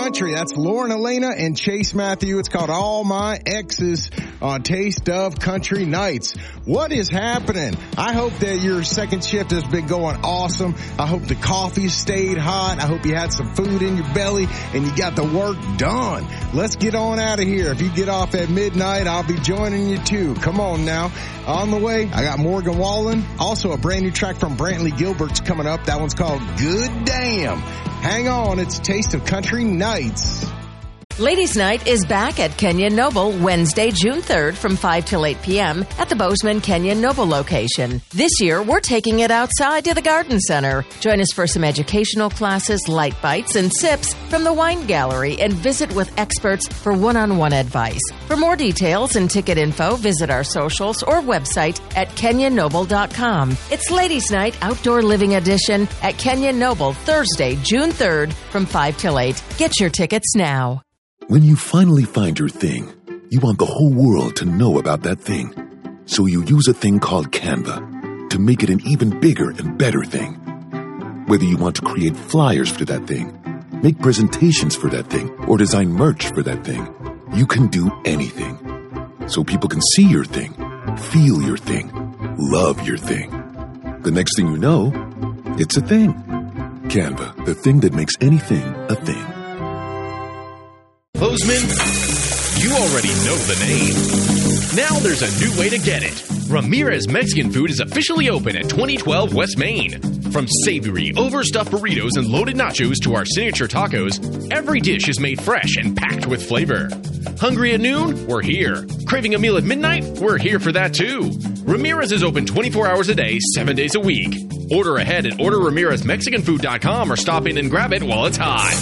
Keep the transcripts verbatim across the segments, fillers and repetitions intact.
Country. That's Lauren Elena and Chase Matthew. It's called All My Exes on Taste of Country Nights. What is happening? I hope that your second shift has been going awesome. I hope the coffee stayed hot. I hope you had some food in your belly and you got the work done. Let's get on out of here. If you get off at midnight, I'll be joining you too. Come on now. On the way, I got Morgan Wallen. Also a brand new track from Brantley Gilbert's coming up. That one's called Good Damn. Hang on. It's Taste of Country Nights. Ladies' Night is back at Kenyon Noble Wednesday, June third from five till eight p.m. at the Bozeman Kenyon Noble location. This year, we're taking it outside to the Garden Center. Join us for some educational classes, light bites, and sips from the Wine Gallery and visit with experts for one-on-one advice. For more details and ticket info, visit our socials or website at kenyon noble dot com. It's Ladies' Night Outdoor Living Edition at Kenyon Noble Thursday, June third from five till eight. Get your tickets now. When you finally find your thing, you want the whole world to know about that thing. So you use a thing called Canva to make it an even bigger and better thing. Whether you want to create flyers for that thing, make presentations for that thing, or design merch for that thing, you can do anything. So people can see your thing, feel your thing, love your thing. The next thing you know, it's a thing. Canva, the thing that makes anything a thing. Bozeman, you already know the name. Now there's a new way to get it. Ramirez Mexican Food is officially open at twenty twelve West Main. From savory, overstuffed burritos and loaded nachos to our signature tacos, every dish is made fresh and packed with flavor. Hungry at noon? We're here. Craving a meal at midnight? We're here for that too. Ramirez is open twenty-four hours a day, seven days a week. Order ahead at order ramirez mexican food dot com or stop in and grab it while it's hot.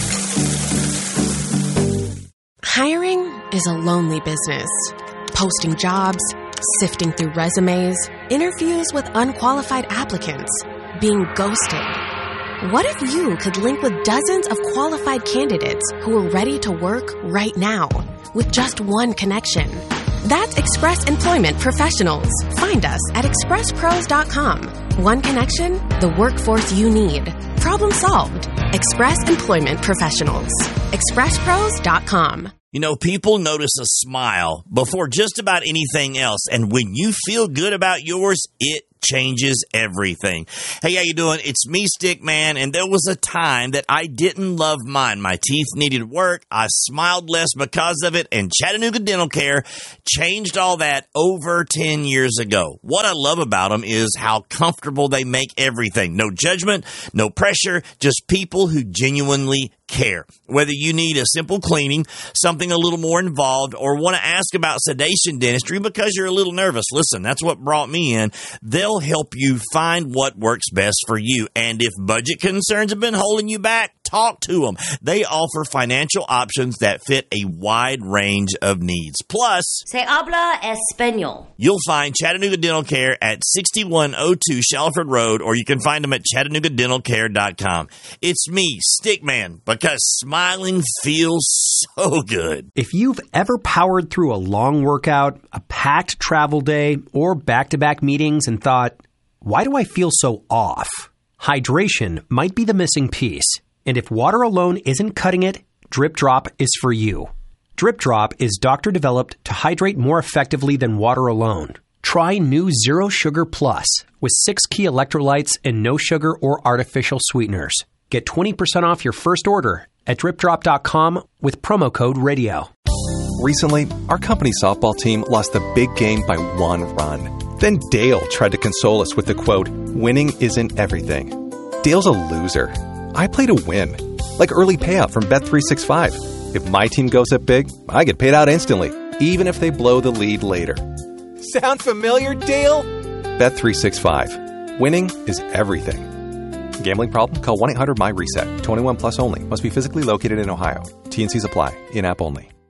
Hiring is a lonely business. Posting jobs, sifting through resumes, interviews with unqualified applicants, being ghosted. What if you could link with dozens of qualified candidates who are ready to work right now with just one connection? That's Express Employment Professionals. Find us at express pros dot com. One connection, the workforce you need. Problem solved. Express Employment Professionals. express pros dot com. You know, people notice a smile before just about anything else. And when you feel good about yours, it changes everything. Hey, how you doing? It's me, Stickman, and there was a time that I didn't love mine. My teeth needed work. I smiled less because of it, and Chattanooga Dental Care changed all that over ten years ago. What I love about them is how comfortable they make everything. No judgment, no pressure, just people who genuinely care. Whether you need a simple cleaning, something a little more involved, or want to ask about sedation dentistry because you're a little nervous, listen, that's what brought me in. They'll help you find what works best for you. And if budget concerns have been holding you back, talk to them. They offer financial options that fit a wide range of needs. Plus, Se habla español. You'll find Chattanooga Dental Care at sixty-one oh two Shallford Road, or you can find them at chattanooga dental care dot com. It's me, Stickman, because smiling feels so good. If you've ever powered through a long workout, a packed travel day, or back-to-back meetings and thought, why do I feel so off? Hydration might be the missing piece. And if water alone isn't cutting it, Drip Drop is for you. Drip Drop is doctor-developed to hydrate more effectively than water alone. Try new Zero Sugar Plus with six key electrolytes and no sugar or artificial sweeteners. Get twenty percent off your first order at drip drop dot com with promo code radio. Recently, our company softball team lost the big game by one run. Then Dale tried to console us with the quote, "Winning isn't everything." Dale's a loser. I play to win, like early payout from Bet three sixty-five. If my team goes up big, I get paid out instantly, even if they blow the lead later. Sound familiar, Dale? Bet three sixty-five. Winning is everything. Gambling problem? Call one eight hundred M Y RESET. twenty-one plus only. Must be physically located in Ohio. T and C's apply. In-app only.